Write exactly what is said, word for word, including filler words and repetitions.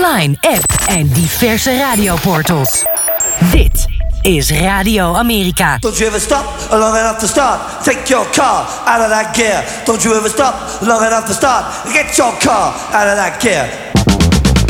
online, app en diverse radioportals. Dit is Radio Amerika. Don't you ever stop long enough to start. Take your car out of that gear. Don't you ever stop long enough to start. Get your car out of that gear.